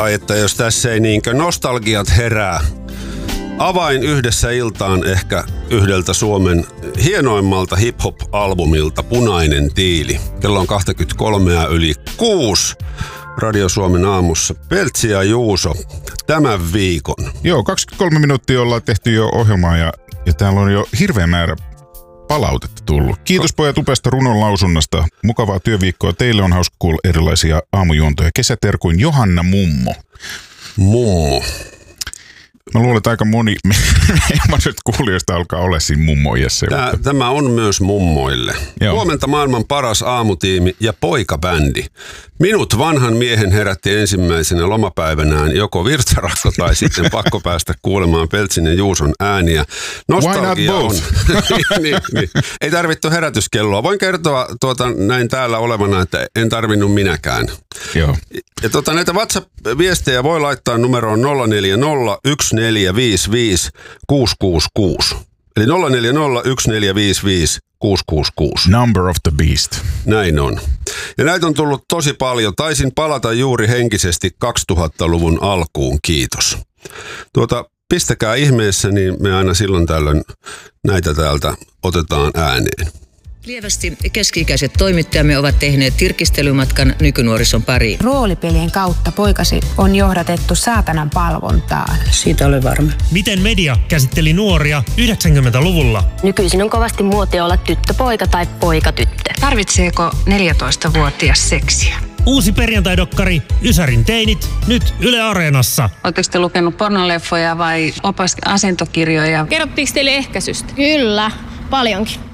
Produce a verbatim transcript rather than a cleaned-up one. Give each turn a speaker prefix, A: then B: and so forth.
A: Ai että jos tässä ei niinkö nostalgiat herää. Avain yhdessä iltaan ehkä yhdeltä Suomen hienoimmalta hip-hop-albumilta Punainen tiili. Kello on kaksikymmentäkolme ja yli kuusi. Radio Suomen aamussa Peltsi ja Juuso tämän viikon.
B: Joo, kaksikymmentäkolme minuuttia ollaan tehty jo ohjelmaa ja, ja täällä on jo hirveä määrä palautetta tullut. Kiitos pojat upeasta runon lausunnasta. Mukavaa työviikkoa. Teille on hauska kuulla erilaisia aamujuontoja. Kesäterkuin Johanna Mummo.
A: Mummo.
B: Mä luulen, että aika moni nyt kuulijoista alkaa olla siinä mummoijassa.
A: Tämä, tämä on myös mummoille. Joo. Huomenta maailman paras aamutiimi ja poikabändi. Minut vanhan miehen herätti ensimmäisenä lomapäivänään joko virtsarakko tai sitten pakko päästä kuulemaan Peltsin ja Juuson ääniä. Nostalgia on. niin, niin. Ei tarvittu herätyskelloa. Voin kertoa tuota, näin täällä olevana, että en tarvinnut minäkään.
B: Joo.
A: Ja tuota, näitä WhatsApp-viestejä voi laittaa numeroon nolla neljä nolla yksi neljä viisi viisi kuusi kuusi kuusi. Eli nolla neljä nolla yksi neljä viisi viisi kuusi kuusi kuusi.
B: Number of the beast.
A: Näin on. Ja näitä on tullut tosi paljon. Taisin palata juuri henkisesti kaksituhattaluvun alkuun. Kiitos. Tuota, pistäkää ihmeessä, niin me aina silloin tällöin näitä täältä otetaan ääneen.
C: Lievästi keski-ikäiset toimittajamme ovat tehneet tirkistelymatkan nykynuorison pariin.
D: Roolipelien kautta poikasi on johdatettu saatanan palvontaan.
C: Siitä olen varma.
E: Miten media käsitteli nuoria yhdeksänkymmentäluvulla?
F: Nykyisin on kovasti muotia olla tyttöpoika tai poikatyttö.
D: Tarvitseeko neljätoistavuotias seksiä?
E: Uusi perjantaidokkari Ysärin teinit nyt Yle Areenassa.
G: Oletteko te lukenut pornoleffoja vai opas- asentokirjoja?
H: Kerrottiinko teille ehkäisystä?
I: Kyllä, paljonkin.